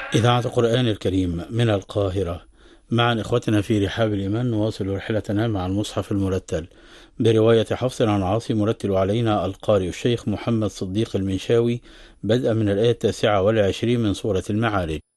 إذاعة القرآن الكريم من القاهرة. مع إخوتنا في رحاب الإيمان نواصل رحلتنا مع المصحف المرتل برواية حفص عن عاصم، مرتل علينا القارئ الشيخ محمد صديق المنشاوي، بدءا من الآية 29 من سورة المعارج.